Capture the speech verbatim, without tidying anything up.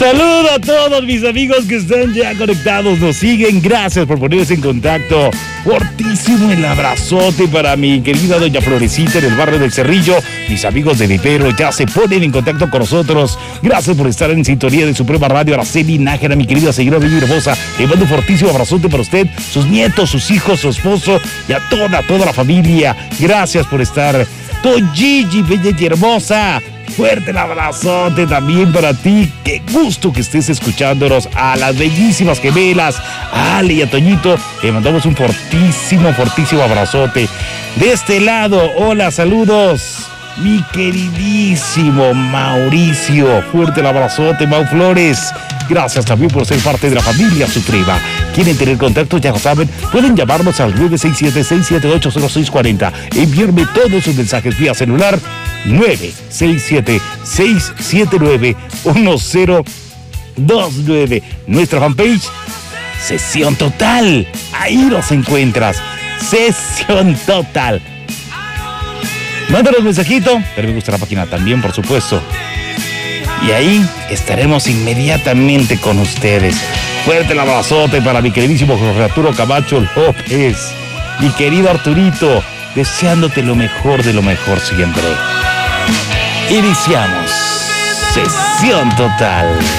Saludo a todos mis amigos que están ya conectados, nos siguen. Gracias por ponerse en contacto. Fortísimo el abrazote para mi querida doña Florecita en el barrio del Cerrillo. Mis amigos de Vipero ya se ponen en contacto con nosotros. Gracias por estar en sintonía de Suprema Radio. Araceli Nájera, mi querida señora Bella Hermosa, le mando un fortísimo abrazote para usted, sus nietos, sus hijos, su esposo y a toda, toda la familia. Gracias por estar. Gigi, bella y hermosa, fuerte el abrazote también para ti. Qué gusto que estés escuchándonos. A las bellísimas gemelas, a Ale y a Toñito, le mandamos un fortísimo, fortísimo abrazote. De este lado, hola, saludos, mi queridísimo Mauricio. Fuerte el abrazote, Mau Flores. Gracias también por ser parte de la familia Suprema. ¿Quieren tener contacto? Ya lo saben, pueden llamarnos al nueve seis siete, seis siete ocho, cero seis cuatro cero. Enviarme todos sus mensajes vía celular nueve seis siete, seis siete nueve, uno cero dos nueve. Nuestra fanpage, Sesión Total. Ahí nos encuentras. Sesión Total. Mándanos mensajito, pero me gusta la página también, por supuesto. Y ahí estaremos inmediatamente con ustedes. Fuerte el abrazote para mi queridísimo Jorge Arturo Camacho López. Mi querido Arturito, deseándote lo mejor de lo mejor siempre. Iniciamos Sesión Total.